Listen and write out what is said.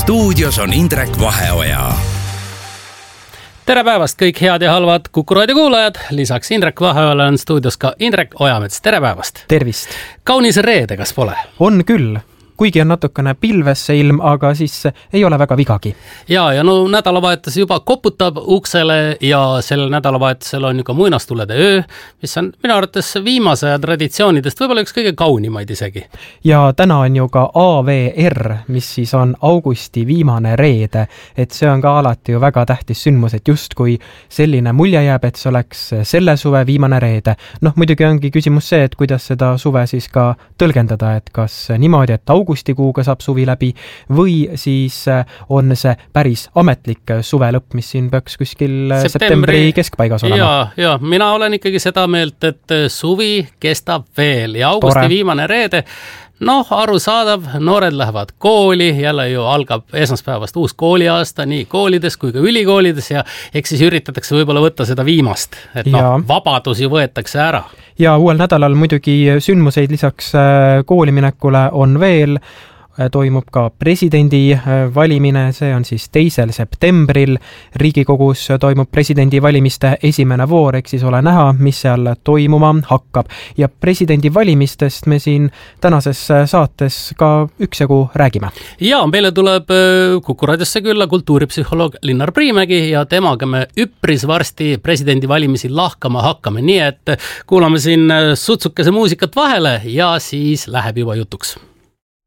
stuudios on Indrek Vaheoja. Tere päevast kõik head ja halvad Kuku Raadio kuulajad. Lisaks Indrek Vaheojale on stuudios ka Indrek Ojamets. Tere päevast. Tervist. Kaunis reede, kas pole? On küll. Kuigi on natukene pilves see ilm, aga siis ei ole väga vigagi. Ja no nädalavahetus juba koputab uksele ja sellel nädalavahetusel on ju ka muinastulede öö, mis on minu arvates viimase traditsioonidest võib-olla üks kõige kaunimaid isegi. Ja täna on ju ka AVR, mis siis on augusti viimane reede, et see on ka alati ju väga tähtis sündmus, et just kui selline mulje jääb, et see oleks selle suve viimane reede. Muidugi ongi küsimus see, et kuidas seda suve siis ka tõlgendada, et kas niimoodi, et augustikuuga saab suvi läbi või siis on see päris ametlik suve lõpp, mis siin peaks kuskil septembri keskpaigas olema. Ja, mina olen ikkagi seda meelt, et suvi kestab veel ja augusti viimane reede, arusaadav, noored lähevad kooli, jälle ju algab esmaspäevast uus kooliaasta nii koolides kui ka ülikoolides ja eks siis üritatakse võib-olla võtta seda viimast, et vabadus ju võetakse ära. Ja uuel nädalal muidugi sündmuseid lisaks kooliminekule on veel. Toimub ka presidendi valimine, see on siis 2. septembril. Riigikogus toimub presidendi valimiste esimene voor, eks siis ole näha, mis seal toimuma hakkab. Ja presidendi valimistest me siin tänases saates ka üksjagu räägime. Ja meile tuleb Kuku Raadiosse külla kultuuripsühholoog Linnar Priimägi ja temaga me üpris varsti presidendi valimisi lahkama hakkame. Nii et kuulame siin sutsukese muusikat vahele ja siis läheb juba jutuks.